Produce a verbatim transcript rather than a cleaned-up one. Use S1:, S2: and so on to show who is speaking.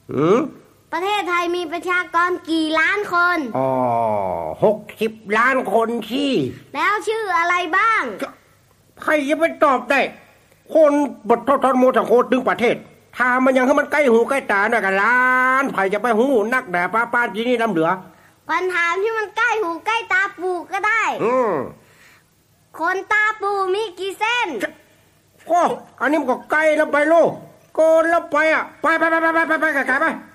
S1: อืม
S2: ประเทศไทยมีประชากรกี่ล้านคน
S1: อ๋อหกสิบล้านคนที่
S2: แล้วชื่ออะไรบ้าง
S1: ใครจะไปตอบได้คนบททอดโมทั้งโคตรถึงประเทศถ้ามันยังให้มันใกล้หูใกล้ตาหน่อยกันล้านใครจะไปหูนักแด่ป้าป้าจีนี่น้ำเหลือ
S2: ปัญหาที่มันใกล้หูใกล้ตาปูก็ได้
S1: อืม
S2: คนตาปูมีกี่เส้น
S1: โอ้อันนี้มันก็ใกล้แล้วไปโลกโกนแล้วไปอ่ะไปไปไปไปไปไปไกลไป